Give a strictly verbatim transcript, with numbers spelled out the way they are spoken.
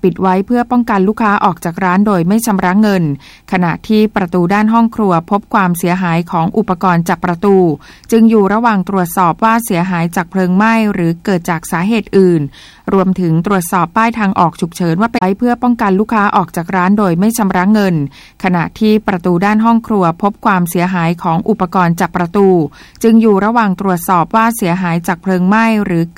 ปิดไว้เพื่อป้องกันลูกค้าออกจากร้านโดยไม่ชำระเงินขณะที่ประตูด้านห้องครัวพบความเสียหายของอุปกรณ์จับประตูจึงอยู่ระหว่างตรวจสอบว่าเสียหายจากเพลิงไหม้หรือเกิดจากสาเหตุอื่นรวมถึงตรวจสอบป้ายทางออกฉุกเฉินว่าเป็นไปเพื่อป้องกันลูกค้าออกจากร้านโดยไม่ชำระเงินขณะที่ประตูด้านห้องครัวพบความเสียหายของอุปกรณ์จับประตูจึงอยู่ระหว่างตรวจสอบว่าเสียหายจากเพลิงไหม้หรือ